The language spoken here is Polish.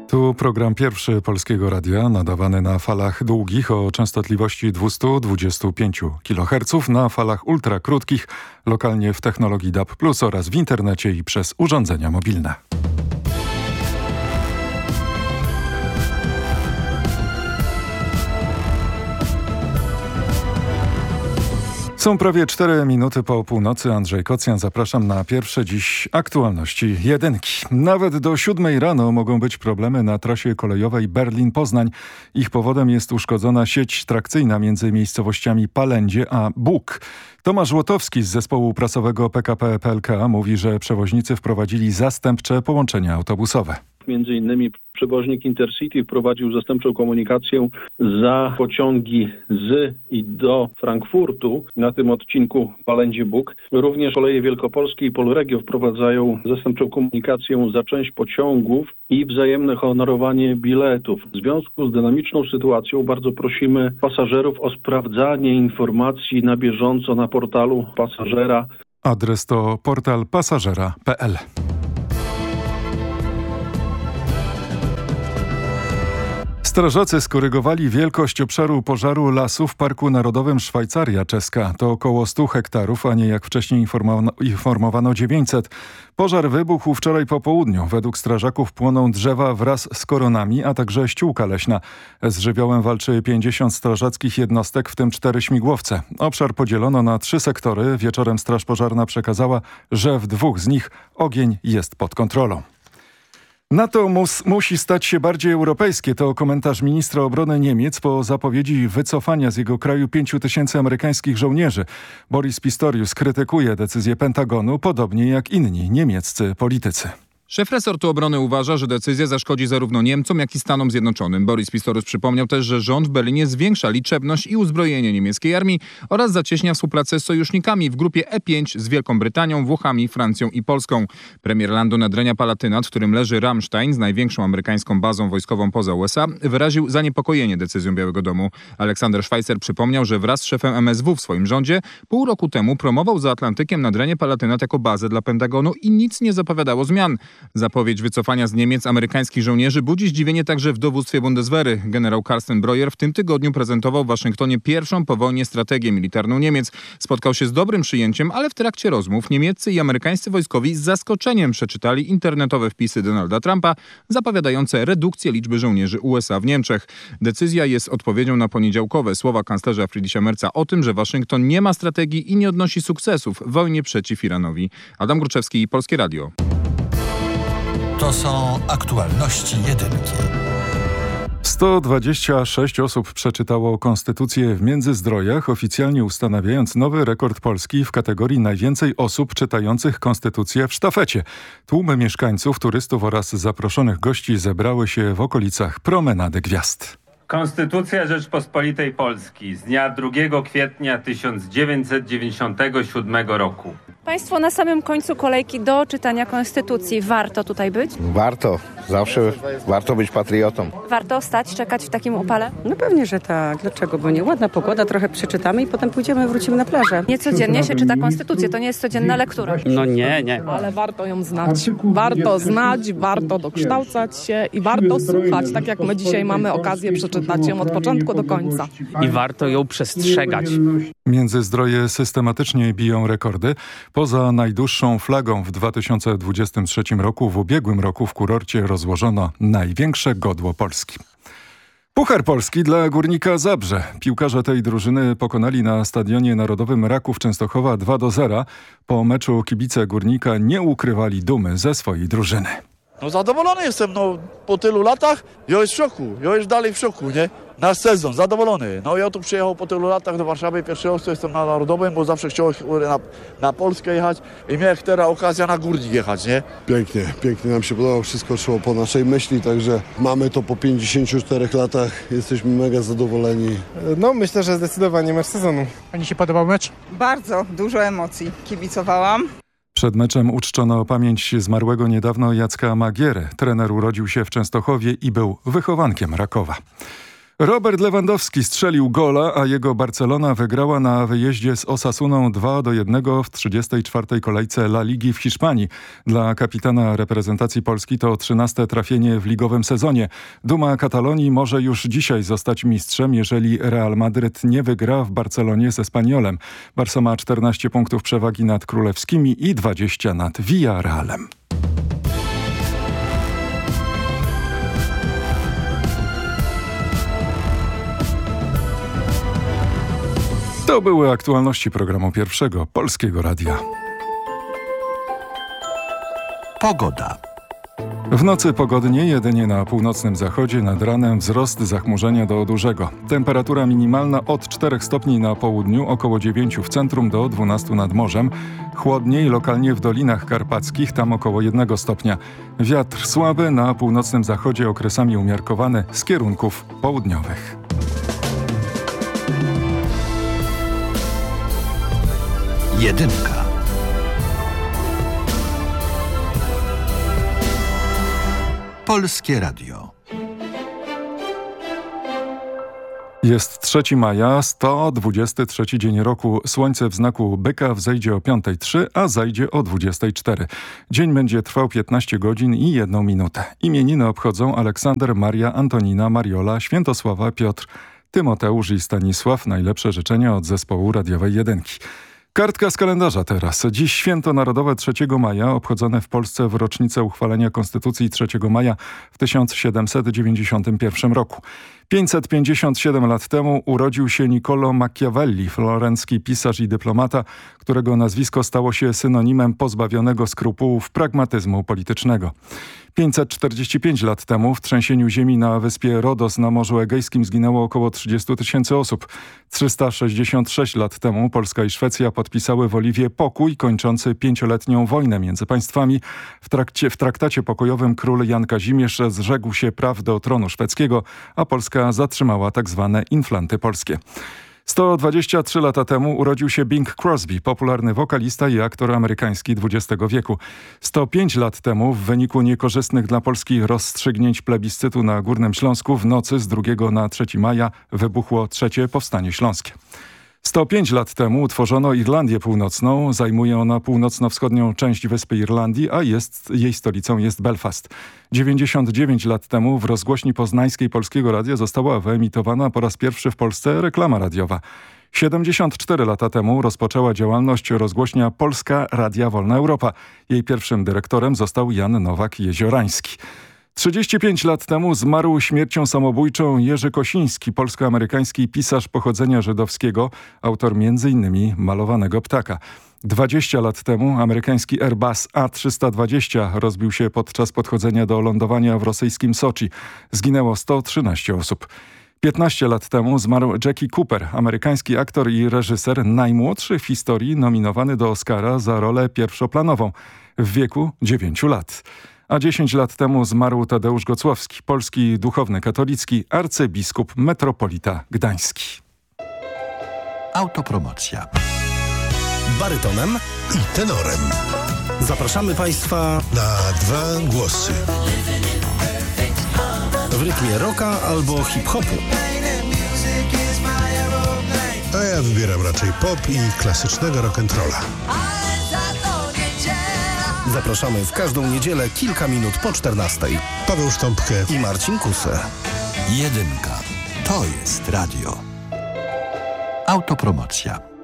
Tu program pierwszy Polskiego Radia, nadawany na falach długich o częstotliwości 225 kHz, na falach ultrakrótkich, lokalnie w technologii DAB+, oraz w internecie i przez urządzenia mobilne. Są prawie 4 minuty po północy. Andrzej Kocjan, zapraszam na pierwsze dziś aktualności jedynki. Nawet do 7 rano mogą być problemy na trasie kolejowej Berlin-Poznań. Ich powodem jest uszkodzona sieć trakcyjna między miejscowościami Palędzie a Bóg. Tomasz Łotowski z zespołu prasowego PKP PLK mówi, że przewoźnicy wprowadzili zastępcze połączenia autobusowe. Między innymi przewoźnik Intercity wprowadził zastępczą komunikację za pociągi z i do Frankfurtu na tym odcinku Palędzie-Bóg. Również Koleje Wielkopolskie i Polregio wprowadzają zastępczą komunikację za część pociągów i wzajemne honorowanie biletów. W związku z dynamiczną sytuacją bardzo prosimy pasażerów o sprawdzanie informacji na bieżąco na portalu pasażera. Adres to portal pasażera.pl. Strażacy skorygowali wielkość obszaru pożaru lasu w Parku Narodowym Szwajcaria Czeska. To około 100 hektarów, a nie jak wcześniej informowano 900. Pożar wybuchł wczoraj po południu. Według strażaków płoną drzewa wraz z koronami, a także ściółka leśna. Z żywiołem walczy 50 strażackich jednostek, w tym 4 śmigłowce. Obszar podzielono na 3 sektory. Wieczorem Straż Pożarna przekazała, że w 2 z nich ogień jest pod kontrolą. NATO musi stać się bardziej europejskie. To komentarz ministra obrony Niemiec po zapowiedzi wycofania z jego kraju 5 000 amerykańskich żołnierzy. Boris Pistorius krytykuje decyzję Pentagonu, podobnie jak inni niemieccy politycy. Szef resortu obrony uważa, że decyzja zaszkodzi zarówno Niemcom, jak i Stanom Zjednoczonym. Boris Pistorius przypomniał też, że rząd w Berlinie zwiększa liczebność i uzbrojenie niemieckiej armii oraz zacieśnia współpracę z sojusznikami w grupie E5 z Wielką Brytanią, Włochami, Francją i Polską. Premier landu Nadrenia Palatyna, w którym leży Ramstein z największą amerykańską bazą wojskową poza USA, wyraził zaniepokojenie decyzją Białego Domu. Aleksander Schweitzer przypomniał, że wraz z szefem MSW w swoim rządzie pół roku temu promował za Atlantykiem Nadrenie Palatynat jako bazę dla Pentagonu i nic nie zapowiadało zmian. Zapowiedź wycofania z Niemiec amerykańskich żołnierzy budzi zdziwienie także w dowództwie Bundeswehry. Generał Carsten Breuer w tym tygodniu prezentował w Waszyngtonie pierwszą po wojnie strategię militarną Niemiec. Spotkał się z dobrym przyjęciem, ale w trakcie rozmów niemieccy i amerykańscy wojskowi z zaskoczeniem przeczytali internetowe wpisy Donalda Trumpa zapowiadające redukcję liczby żołnierzy USA w Niemczech. Decyzja jest odpowiedzią na poniedziałkowe słowa kanclerza Friedricha Merza o tym, że Waszyngton nie ma strategii i nie odnosi sukcesów w wojnie przeciw Iranowi. Adam Gruczewski, Polskie Radio. To są aktualności jedynki. 126 osób przeczytało Konstytucję w Międzyzdrojach, oficjalnie ustanawiając nowy rekord Polski w kategorii najwięcej osób czytających Konstytucję w sztafecie. Tłumy mieszkańców, turystów oraz zaproszonych gości zebrały się w okolicach Promenady Gwiazd. Konstytucja Rzeczpospolitej Polski z dnia 2 kwietnia 1997 roku. Państwo na samym końcu kolejki do czytania Konstytucji. Warto tutaj być? Warto. Zawsze warto być patriotą. Warto stać, czekać w takim upale? No pewnie, że tak. Dlaczego? Bo nie ładna pogoda, trochę przeczytamy i potem wrócimy na plażę. Nie codziennie się czyta Konstytucję, to nie jest codzienna lektura. No nie. Ale warto ją znać. Warto znać, warto dokształcać się i warto słuchać, tak jak my dzisiaj mamy okazję przeczytać ją od początku do końca. I warto ją przestrzegać. Międzyzdroje systematycznie biją rekordy. Poza najdłuższą flagą w 2023 roku, w ubiegłym roku w kurorcie rozłożono największe godło Polski. Puchar Polski dla Górnika Zabrze. Piłkarze tej drużyny pokonali na Stadionie Narodowym Raków Częstochowa 2-0. Po meczu kibice Górnika nie ukrywali dumy ze swojej drużyny. No zadowolony jestem, po tylu latach, ja jest w szoku, ja jest dalej w szoku, nie? Nasz sezon, zadowolony. Ja tu przyjechał po tylu latach do Warszawy, pierwszy raz jestem na Narodowym, bo zawsze chciałem na Polskę jechać i miałem teraz okazja na Górnik jechać, nie? Pięknie nam się podobało, wszystko szło po naszej myśli, także mamy to po 54 latach, jesteśmy mega zadowoleni. Myślę, że zdecydowanie mecz sezonu. Pani się podobał mecz? Bardzo, dużo emocji, kibicowałam. Przed meczem uczczono pamięć zmarłego niedawno Jacka Magiery. Trener urodził się w Częstochowie i był wychowankiem Rakowa. Robert Lewandowski strzelił gola, a jego Barcelona wygrała na wyjeździe z Osasuną 2-1 w 34. kolejce La Ligi w Hiszpanii. Dla kapitana reprezentacji Polski to 13. trafienie w ligowym sezonie. Duma Katalonii może już dzisiaj zostać mistrzem, jeżeli Real Madryt nie wygra w Barcelonie z Espanyolem. Barca ma 14 punktów przewagi nad królewskimi i 20 nad Villarrealem. To były aktualności programu Pierwszego Polskiego Radia. Pogoda. W nocy pogodnie, jedynie na północnym zachodzie, nad ranem wzrost zachmurzenia do dużego. Temperatura minimalna od 4 stopni na południu, około 9 w centrum do 12 nad morzem. Chłodniej lokalnie w Dolinach Karpackich, tam około 1 stopnia. Wiatr słaby, na północnym zachodzie okresami umiarkowany z kierunków południowych. Jedynka. Polskie Radio. Jest 3 maja, 123 dzień roku. Słońce w znaku byka wzejdzie o 5:03, a zajdzie o 24:04. Dzień będzie trwał 15 godzin i 1 minutę. Imieniny obchodzą Aleksander, Maria, Antonina, Mariola, Świętosława, Piotr, Tymoteusz i Stanisław. Najlepsze życzenia od zespołu radiowej Jedynki. Kartka z kalendarza teraz. Dziś święto narodowe 3 maja, obchodzone w Polsce w rocznicę uchwalenia Konstytucji 3 maja w 1791 roku. 557 lat temu urodził się Niccolò Machiavelli, florencki pisarz i dyplomata, którego nazwisko stało się synonimem pozbawionego skrupułów pragmatyzmu politycznego. 545 lat temu w trzęsieniu ziemi na wyspie Rodos na Morzu Egejskim zginęło około 30 000 osób. 366 lat temu Polska i Szwecja podpisały w Oliwie pokój kończący 5-letnią wojnę między państwami. W traktacie pokojowym król Jan Kazimierz zrzekł się praw do tronu szwedzkiego, a Polska zatrzymała tzw. inflanty polskie. 123 lata temu urodził się Bing Crosby, popularny wokalista i aktor amerykański XX wieku. 105 lat temu w wyniku niekorzystnych dla Polski rozstrzygnięć plebiscytu na Górnym Śląsku w nocy z 2 na 3 maja wybuchło III Powstanie Śląskie. 105 lat temu utworzono Irlandię Północną. Zajmuje ona północno-wschodnią część wyspy Irlandii, a jej stolicą jest Belfast. 99 lat temu w rozgłośni poznańskiej Polskiego Radia została wyemitowana po raz pierwszy w Polsce reklama radiowa. 74 lata temu rozpoczęła działalność rozgłośnia Polska Radia Wolna Europa. Jej pierwszym dyrektorem został Jan Nowak-Jeziorański. 35 lat temu zmarł śmiercią samobójczą Jerzy Kosiński, polsko-amerykański pisarz pochodzenia żydowskiego, autor m.in. Malowanego ptaka. 20 lat temu amerykański Airbus A320 rozbił się podczas podchodzenia do lądowania w rosyjskim Soczi. Zginęło 113 osób. 15 lat temu zmarł Jackie Cooper, amerykański aktor i reżyser, najmłodszy w historii nominowany do Oscara za rolę pierwszoplanową w wieku 9 lat. A 10 lat temu zmarł Tadeusz Gocłowski, polski duchowny katolicki, arcybiskup metropolita gdański. Autopromocja. Barytonem i tenorem. Zapraszamy Państwa na 2 głosy. W rytmie rocka albo hip-hopu. A ja wybieram raczej pop i klasycznego rock'n'rolla. Zapraszamy w każdą niedzielę kilka minut po 14. Paweł Sztąpkę i Marcin Kusę. Jedynka. To jest radio. Autopromocja.